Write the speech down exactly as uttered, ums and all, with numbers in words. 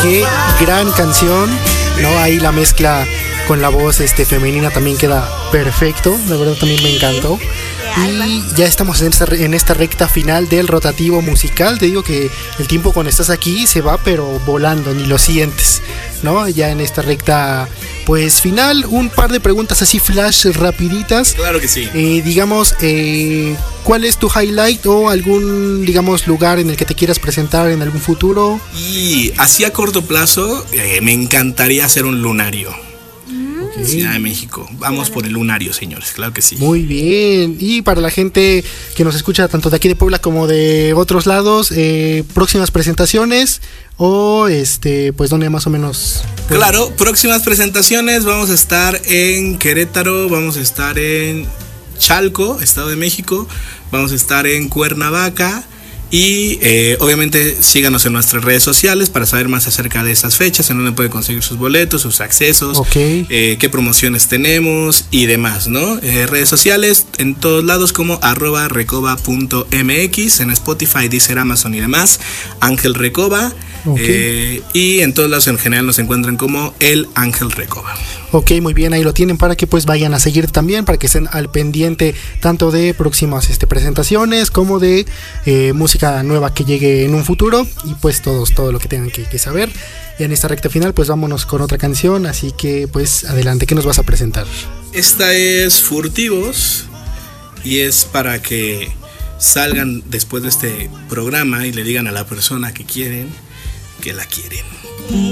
qué gran canción, ¿no? Ahí la mezcla con la voz este, femenina también queda perfecto, la verdad también me encantó. Y ya estamos en esta, en esta recta final del rotativo musical. Te digo que el tiempo cuando estás aquí se va pero volando, ni lo sientes, ¿no? Ya en esta recta pues final, un par de preguntas así flash rapiditas. Claro que sí. Eh, digamos, eh, ¿cuál es tu highlight o algún, digamos, lugar en el que te quieras presentar en algún futuro? Y así a corto plazo, eh, me encantaría hacer un lunario. Okay. Ciudad de México. Vamos por el lunario, señores, claro que sí. Muy bien. Y para la gente que nos escucha tanto de aquí de Puebla como de otros lados, eh, próximas presentaciones o este, pues dónde más o menos. Pues... Claro, próximas presentaciones, vamos a estar en Querétaro, vamos a estar en Chalco, Estado de México, vamos a estar en Cuernavaca. Y eh, obviamente síganos en nuestras redes sociales para saber más acerca de esas fechas, en dónde puede conseguir sus boletos, sus accesos, okay. eh, qué promociones tenemos y demás, ¿no? Eh, redes sociales en todos lados como arroba recoba punto mx, en Spotify, Deezer, Amazon y demás, Ángel Recoba. Okay. Eh, y en todos lados en general nos encuentran como el Ángel Recoba. Ok, muy bien, ahí lo tienen para que pues vayan a seguir también, para que estén al pendiente tanto de próximas este, presentaciones como de eh, música nueva que llegue en un futuro y pues todos, todo lo que tengan que, que saber. Y en esta recta final pues vámonos con otra canción, así que pues adelante, ¿qué nos vas a presentar? Esta es Furtivos y es para que salgan después de este programa y le digan a la persona que quieren que la quieren.